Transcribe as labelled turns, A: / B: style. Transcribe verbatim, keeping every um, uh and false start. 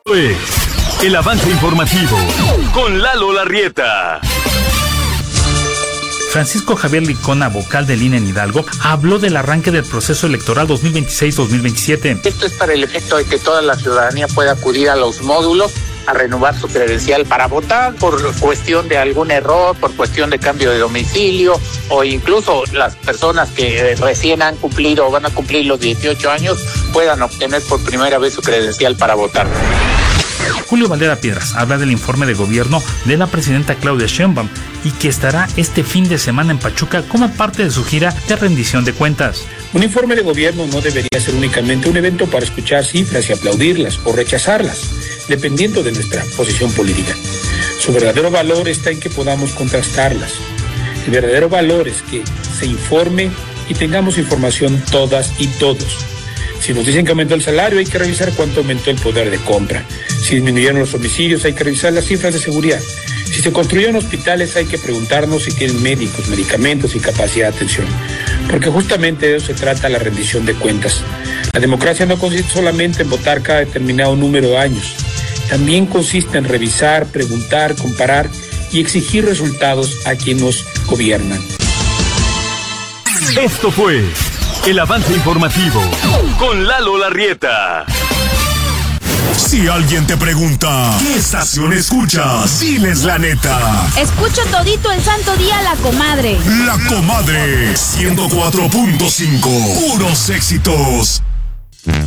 A: Es el avance informativo con Lalo Larrieta.
B: Francisco Javier Licona, vocal del I N E en Hidalgo, habló del arranque del proceso electoral dos mil veintiséis dos mil veintisiete.
C: Esto es para el efecto de que toda la ciudadanía pueda acudir a los módulos a renovar su credencial para votar por cuestión de algún error, por cuestión de cambio de domicilio, o incluso las personas que recién han cumplido o van a cumplir los dieciocho años puedan obtener por primera vez su credencial para votar.
B: Julio Valdera Piedras habla del informe de gobierno de la presidenta Claudia Sheinbaum y que estará este fin de semana en Pachuca como parte de su gira de rendición de cuentas.
D: Un informe de gobierno no debería ser únicamente un evento para escuchar cifras y aplaudirlas o rechazarlas, dependiendo de nuestra posición política. Su verdadero valor está en que podamos contrastarlas. El verdadero valor es que se informe y tengamos información todas y todos. Si nos dicen que aumentó el salario, hay que revisar cuánto aumentó el poder de compra. Si disminuyeron los homicidios, hay que revisar las cifras de seguridad. Si se construyeron hospitales, hay que preguntarnos si tienen médicos, medicamentos y capacidad de atención. Porque justamente de eso se trata la rendición de cuentas. La democracia no consiste solamente en votar cada determinado número de años. También consiste en revisar, preguntar, comparar y exigir resultados a quienes nos gobiernan.
A: Esto fue el avance informativo con Lalo Larrieta.
E: Si alguien te pregunta, ¿qué estación escuchas? Diles la neta.
F: Escucho todito el santo día La Comadre.
E: La Comadre, ciento cuatro punto cinco. Puros éxitos.